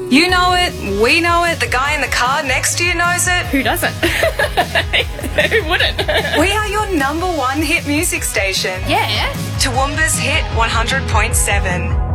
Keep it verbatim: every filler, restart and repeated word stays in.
You know it, we know it, the guy in the car next to you knows it. Who doesn't? Who wouldn't? We are your number one hit music station. Yeah. Toowoomba's Hit one hundred point seven.